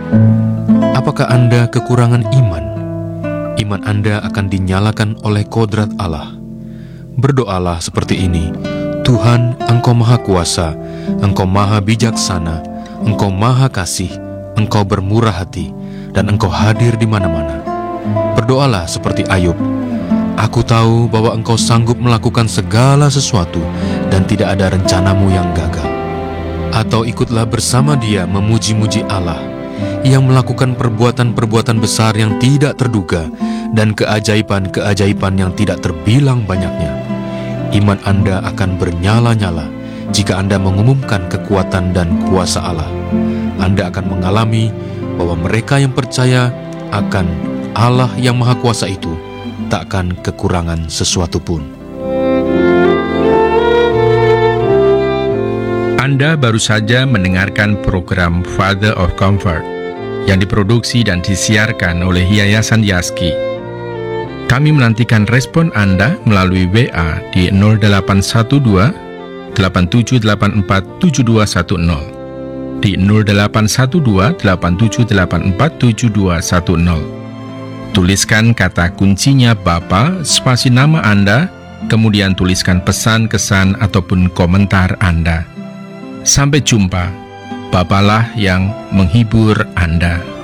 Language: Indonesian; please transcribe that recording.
Apakah Anda kekurangan iman? Iman Anda akan dinyalakan oleh kodrat Allah. Berdoalah seperti ini: Tuhan, Engkau Maha Kuasa, Engkau Maha Bijaksana, Engkau Maha Kasih, Engkau bermurah hati, dan Engkau hadir di mana-mana. Berdoalah seperti Ayub: Aku tahu bahwa Engkau sanggup melakukan segala sesuatu dan tidak ada rencanamu yang gagal. Atau ikutlah bersama dia memuji-muji Allah yang melakukan perbuatan-perbuatan besar yang tidak terduga dan keajaiban-keajaiban yang tidak terbilang banyaknya. Iman Anda akan bernyala-nyala jika Anda mengumumkan kekuatan dan kuasa Allah. Anda akan mengalami bahwa mereka yang percaya akan Allah yang Maha Kuasa itu takkan kekurangan sesuatu pun. Anda baru saja mendengarkan program Father of Comfort yang diproduksi dan disiarkan oleh Yayasan Yaski. Kami menantikan respon Anda melalui WA di 0812 8784 7210, di 0812 8784 7210. Tuliskan kata kuncinya Bapa, spasi nama Anda, kemudian tuliskan pesan, kesan, ataupun komentar Anda. Sampai jumpa. Bapalah yang menghibur Anda.